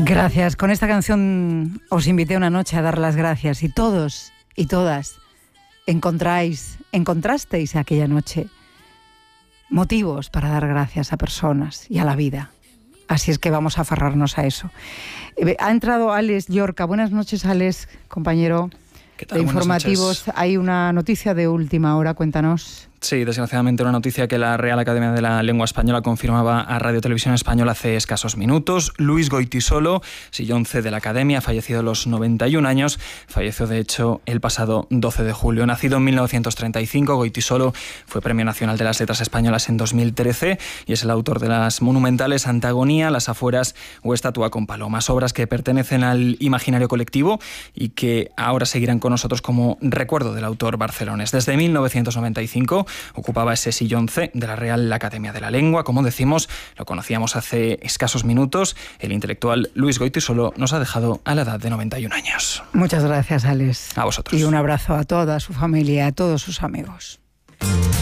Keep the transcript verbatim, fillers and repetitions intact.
Gracias. Con esta canción os invité una noche a dar las gracias y todos y todas encontráis, encontrasteis aquella noche motivos para dar gracias a personas y a la vida. Así es que vamos a aferrarnos a eso. Ha entrado Alex Llorca. Buenas noches, Alex, compañero de informativos. Hay una noticia de última hora, cuéntanos. Sí, desgraciadamente una noticia que la Real Academia de la Lengua Española confirmaba a Radio Televisión Española hace escasos minutos. Luis Goytisolo, sillón C de la Academia, fallecido a los noventa y un años, falleció de hecho el pasado doce de julio. Nacido en mil novecientos treinta y cinco, Goytisolo fue Premio Nacional de las Letras Españolas en dos mil trece y es el autor de las monumentales Antagonía, Las Afueras o Estatua con Palomas, obras que pertenecen al imaginario colectivo y que ahora seguirán con nosotros como recuerdo del autor barcelonés. Desde mil novecientos noventa y cinco ocupaba ese sillón C de la Real Academia de la Lengua. Como decimos, lo conocíamos hace escasos minutos. El intelectual Luis Goytisolo nos ha dejado a la edad de noventa y un años. Muchas gracias, Alex. A vosotros. Y un abrazo a toda su familia, a todos sus amigos.